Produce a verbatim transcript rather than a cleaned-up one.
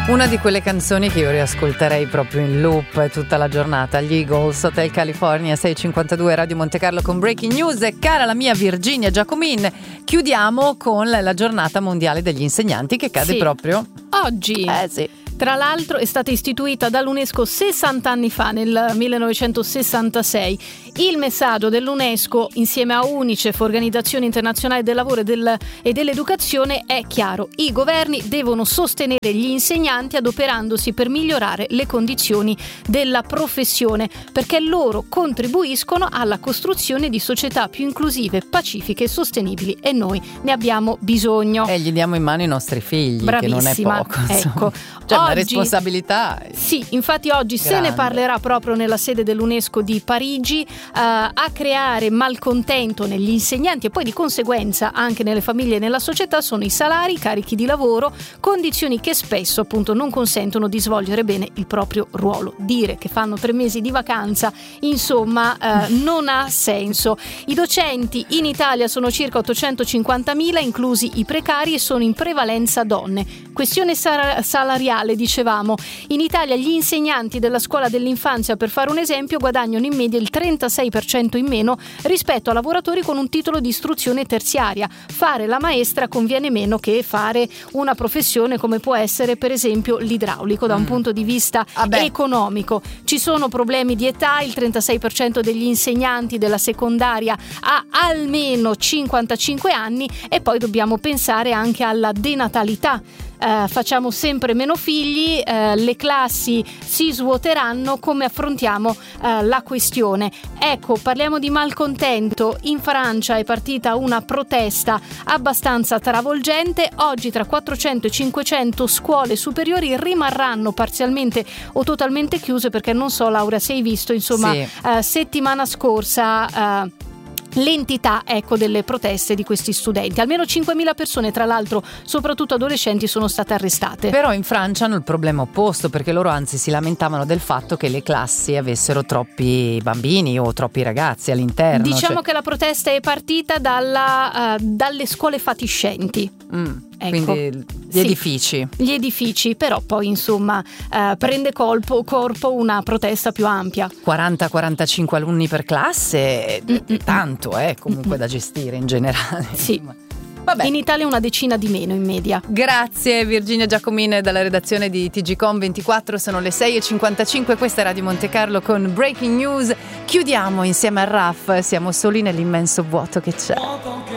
Una di quelle canzoni che io riascolterei proprio in loop tutta la giornata. Gli Eagles, Hotel California, sei e cinquantadue, Radio Monte Carlo con Breaking News. E cara la mia Virginia Giacomin, chiudiamo con la giornata mondiale degli insegnanti che cade sì. proprio oggi. Eh sì. Tra l'altro è stata istituita dall'UNESCO sessanta anni fa, nel millenovecentosessantasei. Il messaggio dell'UNESCO insieme a UNICEF, Organizzazione Internazionale del Lavoro e, del, e dell'Educazione, è chiaro: i governi devono sostenere gli insegnanti adoperandosi per migliorare le condizioni della professione, perché loro contribuiscono alla costruzione di società più inclusive, pacifiche e sostenibili, e noi ne abbiamo bisogno. E gli diamo in mano i nostri figli, Bravissima, che non è poco. Ecco. Cioè, oggi, una responsabilità. Sì, infatti oggi grande. Se ne parlerà proprio nella sede dell'UNESCO di Parigi. Uh, a creare malcontento negli insegnanti e poi di conseguenza anche nelle famiglie e nella società sono i salari, i carichi di lavoro, condizioni che spesso appunto non consentono di svolgere bene il proprio ruolo. Dire che fanno tre mesi di vacanza, insomma, uh, non ha senso. I docenti in Italia sono circa ottocentocinquantamila, inclusi i precari, e sono in prevalenza donne. Questione sal- salariale, dicevamo. In Italia gli insegnanti della scuola dell'infanzia, per fare un esempio, guadagnano in media il trentasei per cento in meno rispetto a lavoratori con un titolo di istruzione terziaria. Fare la maestra conviene meno che fare una professione come può essere per esempio l'idraulico da un mm. punto di vista ah economico. Ci sono problemi di età, il trentasei per cento degli insegnanti della secondaria ha almeno cinquantacinque anni, e poi dobbiamo pensare anche alla denatalità. Uh, facciamo sempre meno figli, uh, le classi si svuoteranno. Come affrontiamo uh, la questione? Ecco, parliamo di malcontento. In Francia è partita una protesta abbastanza travolgente. Oggi tra quattrocento e cinquecento scuole superiori rimarranno parzialmente o totalmente chiuse, perché non so, Laura, se hai visto, insomma, sì. uh, settimana scorsa uh, l'entità, ecco, delle proteste di questi studenti. Almeno cinquemila persone, tra l'altro soprattutto adolescenti, sono state arrestate. Però in Francia hanno il problema opposto, perché loro anzi si lamentavano del fatto che le classi avessero troppi bambini o troppi ragazzi all'interno. Diciamo cioè... che la protesta è partita dalla, uh, dalle scuole fatiscenti. Mm. Ecco. Quindi gli sì, edifici gli edifici, però poi insomma eh, prende colpo, corpo una protesta più ampia. quaranta quarantacinque alunni per classe, Mm-mm. tanto eh, comunque Mm-mm. da gestire in generale. Sì. Vabbè. In Italia una decina di meno in media. Grazie Virginia Giacomin dalla redazione di T G Com ventiquattro, sono le sei e cinquantacinque, questa è Radio Monte Carlo con Breaking News. Chiudiamo insieme al R A F, siamo soli nell'immenso vuoto che c'è.